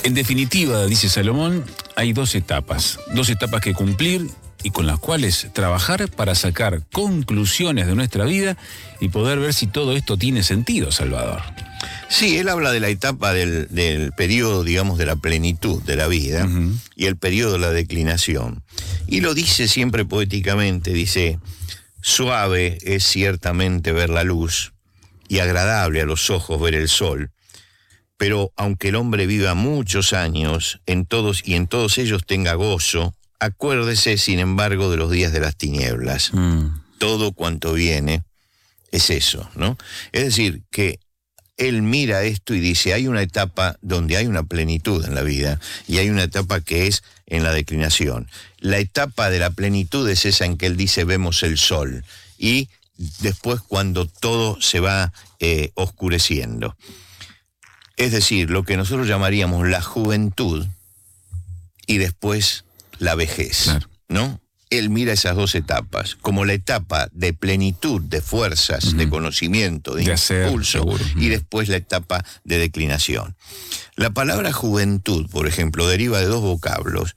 En definitiva, dice Salomón, hay dos etapas que cumplir y con las cuales trabajar para sacar conclusiones de nuestra vida y poder ver si todo esto tiene sentido, Salvador. Sí, él habla de la etapa del periodo, digamos, de la plenitud de la vida y el periodo de la declinación. Y lo dice siempre poéticamente, dice, suave es ciertamente ver la luz y agradable a los ojos ver el sol, pero aunque el hombre viva muchos años, en todos ellos tenga gozo, acuérdese, sin embargo, de los días de las tinieblas. Todo cuanto viene es eso, ¿no? Es decir, que él mira esto y dice, hay una etapa donde hay una plenitud en la vida y hay una etapa que es en la declinación. La etapa de la plenitud es esa en que él dice, vemos el sol, y después cuando todo se va oscureciendo. Es decir, lo que nosotros llamaríamos la juventud y después la vejez, claro, ¿no? Él mira esas dos etapas, como la etapa de plenitud, de fuerzas, de conocimiento, de impulso, y después la etapa de declinación. La palabra juventud, por ejemplo, deriva de dos vocablos,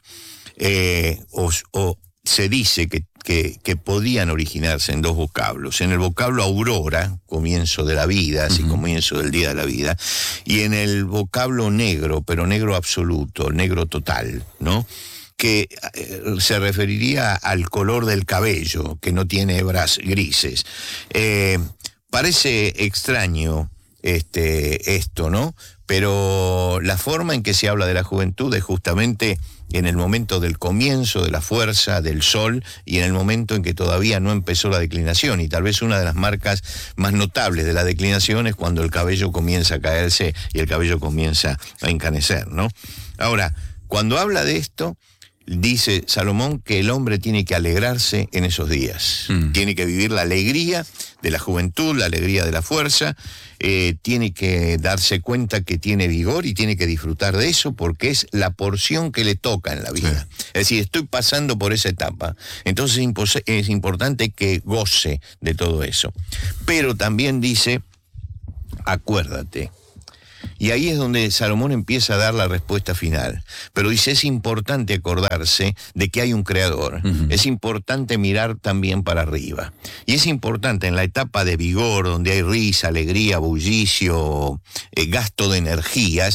o se dice que podían originarse en dos vocablos. En el vocablo aurora, comienzo de la vida, así comienzo del día de la vida, y en el vocablo negro, pero negro absoluto, negro total, ¿no? Que se referiría al color del cabello, que no tiene hebras grises. Parece extraño esto, ¿no? Pero la forma en que se habla de la juventud es justamente en el momento del comienzo de la fuerza del sol y en el momento en que todavía no empezó la declinación. Y tal vez una de las marcas más notables de la declinación es cuando el cabello comienza a caerse y el cabello comienza a encanecer, ¿no? Ahora, cuando habla de esto, dice Salomón que el hombre tiene que alegrarse en esos días. Tiene que vivir la alegría de la juventud, la alegría de la fuerza, tiene que darse cuenta que tiene vigor y tiene que disfrutar de eso porque es la porción que le toca en la vida. Sí. Es decir, estoy pasando por esa etapa, entonces es importante que goce de todo eso. Pero también dice, acuérdate. Y ahí es donde Salomón empieza a dar la respuesta final. Pero dice, es importante acordarse de que hay un creador. Es importante mirar también para arriba. Y es importante en la etapa de vigor, donde hay risa, alegría, bullicio, gasto de energías,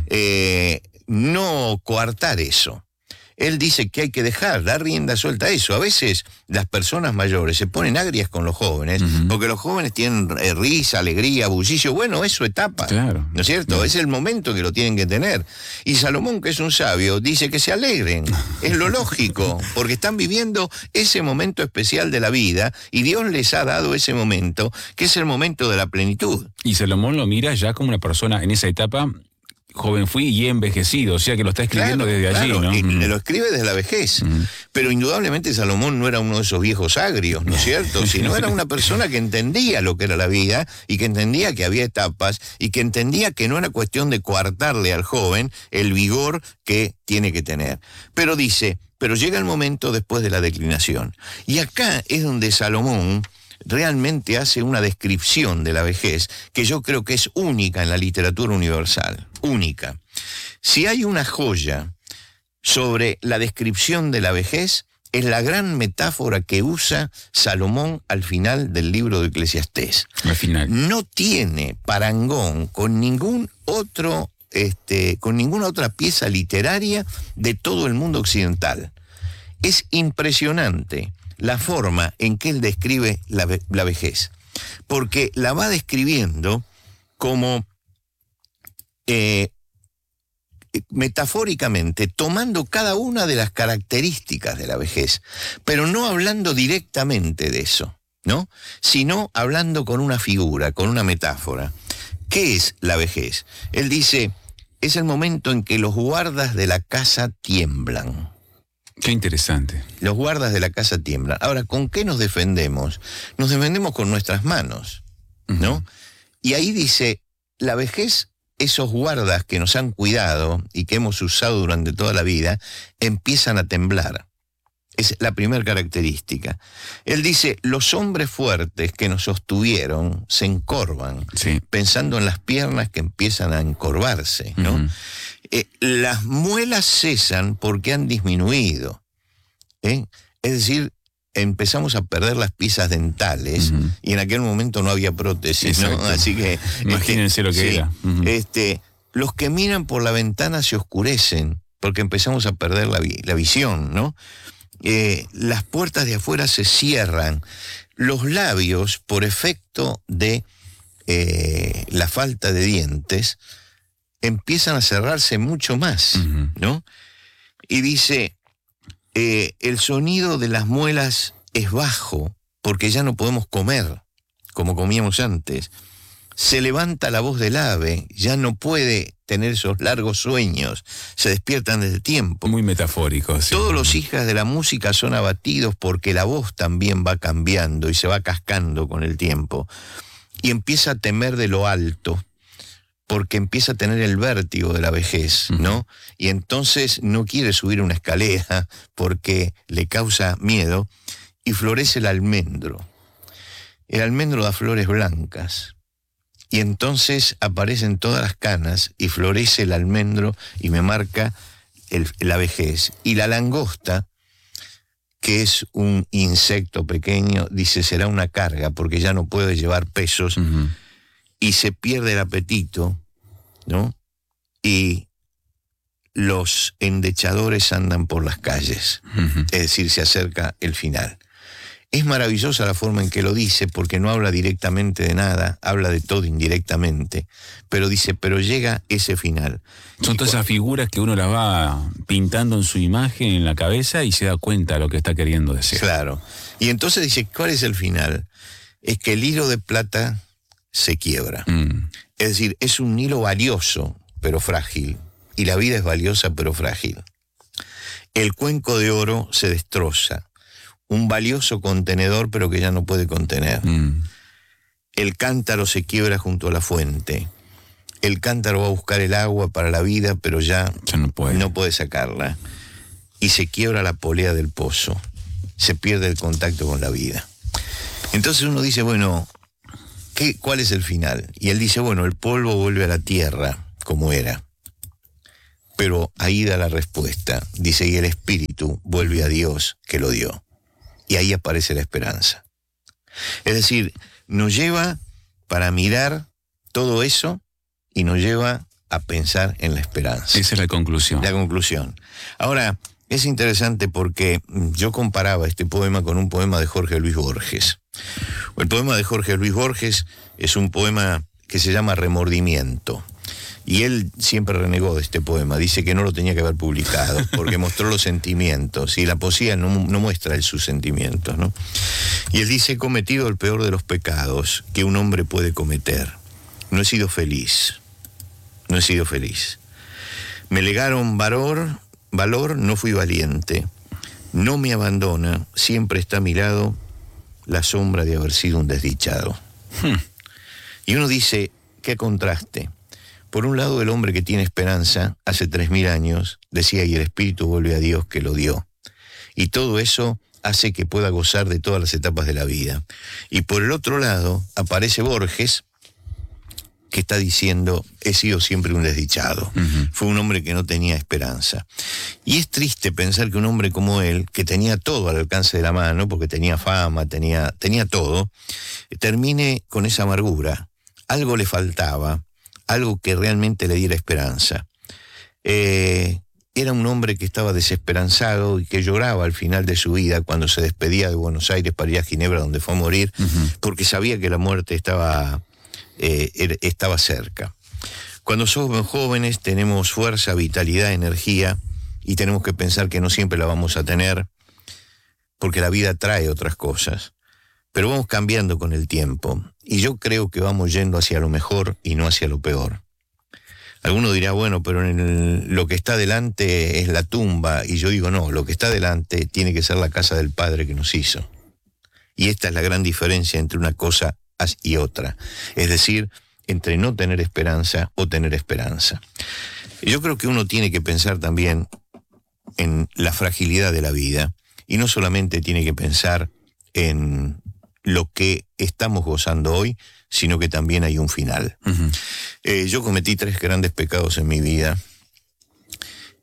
no coartar eso. Él dice que hay que dar rienda suelta a eso. A veces las personas mayores se ponen agrias con los jóvenes, porque los jóvenes tienen risa, alegría, bullicio. Bueno, es su etapa, claro, ¿no es cierto? Es el momento que lo tienen que tener. Y Salomón, que es un sabio, dice que se alegren. Es lo lógico, porque están viviendo ese momento especial de la vida y Dios les ha dado ese momento, que es el momento de la plenitud. Y Salomón lo mira ya como una persona en esa etapa. Joven fui y he envejecido, o sea que lo está escribiendo desde allí, ¿no? Y lo escribe desde la vejez. Pero indudablemente Salomón no era uno de esos viejos agrios, ¿no es cierto? Sino era una persona que entendía lo que era la vida y que entendía que había etapas y que entendía que no era cuestión de coartarle al joven el vigor que tiene que tener. Pero dice, pero llega el momento después de la declinación. Y acá es donde Salomón realmente hace una descripción de la vejez que yo creo que es única en la literatura universal, única. Si hay una joya sobre la descripción de la vejez, es la gran metáfora que usa Salomón al final del libro de Eclesiastés. Al final. No tiene parangón con ningún otro, con ninguna otra pieza literaria de todo el mundo occidental. Es impresionante la forma en que él describe la vejez, porque la va describiendo como metafóricamente, tomando cada una de las características de la vejez, pero no hablando directamente de eso, ¿no? Sino hablando con una figura, con una metáfora. ¿Qué es la vejez? Él dice, es el momento en que los guardas de la casa tiemblan. Qué interesante. Los guardas de la casa tiemblan. Ahora, ¿con qué nos defendemos? Nos defendemos con nuestras manos, ¿no? Y ahí dice, la vejez, esos guardas que nos han cuidado y que hemos usado durante toda la vida, empiezan a temblar. Es la primera característica. Él dice, los hombres fuertes que nos sostuvieron se encorvan, pensando en las piernas que empiezan a encorvarse, ¿no? las muelas cesan porque han disminuido. Es decir, empezamos a perder las piezas dentales, y en aquel momento no había prótesis, ¿no? Así que imagínense lo que era. Los que miran por la ventana se oscurecen porque empezamos a perder la visión, ¿no? Las puertas de afuera se cierran. Los labios, por efecto de la falta de dientes, empiezan a cerrarse mucho más, ¿no? Y dice, el sonido de las muelas es bajo porque ya no podemos comer como comíamos antes. Se levanta la voz del ave, ya no puede tener esos largos sueños, se despiertan desde tiempo. Muy metafórico, sí. Todos los hijos de la música son abatidos porque la voz también va cambiando y se va cascando con el tiempo. Y empieza a temer de lo alto, porque empieza a tener el vértigo de la vejez, ¿no? Y entonces no quiere subir una escalera porque le causa miedo, y florece el almendro. El almendro da flores blancas. Y entonces aparecen todas las canas y florece el almendro y me marca la vejez. Y la langosta, que es un insecto pequeño, dice, será una carga porque ya no puede llevar pesos, y se pierde el apetito, ¿no? Y los endechadores andan por las calles, es decir, se acerca el final. Es maravillosa la forma en que lo dice, porque no habla directamente de nada, habla de todo indirectamente, pero dice, pero llega ese final. Son todas esas figuras que uno las va pintando en su imagen, en la cabeza, y se da cuenta de lo que está queriendo decir. Claro. Y entonces dice, ¿cuál es el final? Es que el hilo de plata se quiebra. Es decir, es un hilo valioso, pero frágil, y la vida es valiosa, pero frágil. El cuenco de oro se destroza. Un valioso contenedor, pero que ya no puede contener. El cántaro se quiebra junto a la fuente. El cántaro va a buscar el agua para la vida, pero ya no puede sacarla. Y se quiebra la polea del pozo. Se pierde el contacto con la vida. Entonces uno dice, bueno, ¿cuál es el final? Y él dice, bueno, el polvo vuelve a la tierra, como era. Pero ahí da la respuesta. Dice, y el espíritu vuelve a Dios que lo dio. Y ahí aparece la esperanza. Es decir, nos lleva para mirar todo eso y nos lleva a pensar en la esperanza. Esa es la conclusión. La conclusión. Ahora, es interesante porque yo comparaba este poema con un poema de Jorge Luis Borges. El poema de Jorge Luis Borges es un poema que se llama Remordimiento. Y él siempre renegó de este poema, dice que no lo tenía que haber publicado, porque mostró los sentimientos, y la poesía no muestra sus sentimientos, ¿no? Y él dice, he cometido el peor de los pecados que un hombre puede cometer. No he sido feliz, no he sido feliz. Me legaron valor, no fui valiente. No me abandona, siempre está a mi lado la sombra de haber sido un desdichado. Y uno dice, qué contraste. Por un lado, el hombre que tiene esperanza, hace 3000 años, decía, y el espíritu vuelve a Dios que lo dio. Y todo eso hace que pueda gozar de todas las etapas de la vida. Y por el otro lado, aparece Borges, que está diciendo, he sido siempre un desdichado. Fue un hombre que no tenía esperanza. Y es triste pensar que un hombre como él, que tenía todo al alcance de la mano, porque tenía fama, tenía todo, termine con esa amargura. Algo le faltaba, algo que realmente le diera esperanza. Era un hombre que estaba desesperanzado y que lloraba al final de su vida cuando se despedía de Buenos Aires para ir a Ginebra, donde fue a morir, porque sabía que la muerte estaba cerca. Cuando somos jóvenes tenemos fuerza, vitalidad, energía, y tenemos que pensar que no siempre la vamos a tener, porque la vida trae otras cosas. Pero vamos cambiando con el tiempo, y yo creo que vamos yendo hacia lo mejor y no hacia lo peor. Alguno dirá, bueno, pero lo que está delante es la tumba, y yo digo, no, lo que está delante tiene que ser la casa del Padre que nos hizo. Y esta es la gran diferencia entre una cosa y otra, es decir, entre no tener esperanza o tener esperanza. Yo creo que uno tiene que pensar también en la fragilidad de la vida, y no solamente tiene que pensar en lo que estamos gozando hoy, sino que también hay un final. Yo cometí 3 grandes pecados en mi vida,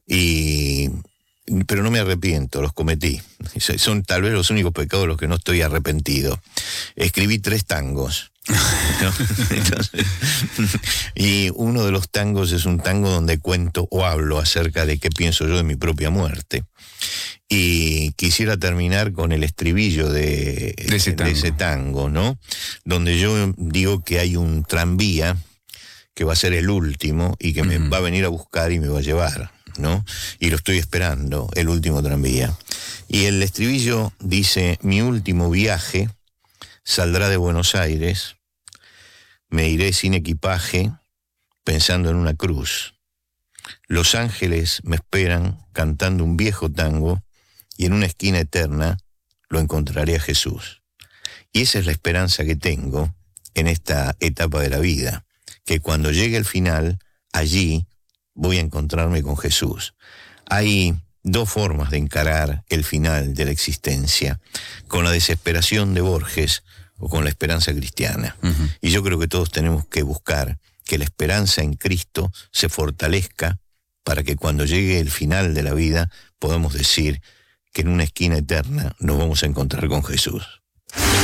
Pero no me arrepiento, los cometí. Son tal vez los únicos pecados de los que no estoy arrepentido. Escribí 3 tangos. ¿No? Entonces, y uno de los tangos es un tango donde cuento o hablo acerca de qué pienso yo de mi propia muerte. Y quisiera terminar con el estribillo de ese tango, ¿no? Donde yo digo que hay un tranvía que va a ser el último y que me va a venir a buscar y me va a llevar, ¿no? Y lo estoy esperando, el último tranvía. Y el estribillo dice: mi último viaje saldrá de Buenos Aires, me iré sin equipaje, pensando en una cruz. Los ángeles me esperan cantando un viejo tango, y en una esquina eterna lo encontraré a Jesús. Y esa es la esperanza que tengo en esta etapa de la vida, que cuando llegue el final, allí voy a encontrarme con Jesús. Hay 2 formas de encarar el final de la existencia: con la desesperación de Borges o con la esperanza cristiana. Y yo creo que todos tenemos que buscar que la esperanza en Cristo se fortalezca para que cuando llegue el final de la vida podamos decir que en una esquina eterna nos vamos a encontrar con Jesús.